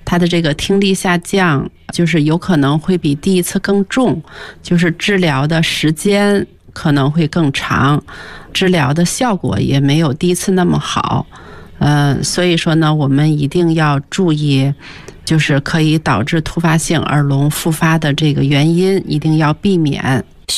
他的这个听力下降，就是有可能会比第一次更重，就是治疗的时间可能会更长，治疗的效果也没有第一次那么好。所以说呢，我们一定要注意，就是可以导致突发性耳聋复发的这个原因，一定要避免。